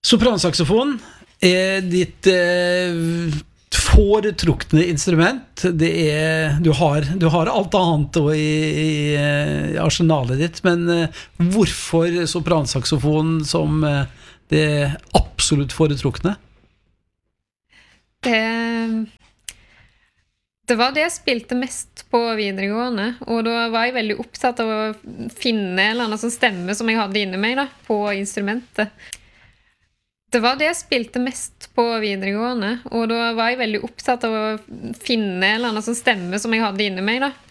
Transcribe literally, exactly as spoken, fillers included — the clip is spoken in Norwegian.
Sopransaxofon er ditt eh, foretrukne instrument. Det er, du, har, du har alt annet også i, i, i arsenalet ditt, men eh, hvorfor sopransaxofon som eh, det absolutt foretrukne? Det, det var det jeg spilte mest på videregående, og da var jeg veldig opptatt av å finne en eller annen sånn stemme som jeg hadde inni meg da, på instrumentet. Det var det jeg spilte mest på videregående, og da var jeg veldig opptatt av å finne en eller annen sånn stemme som jeg hadde inni meg da,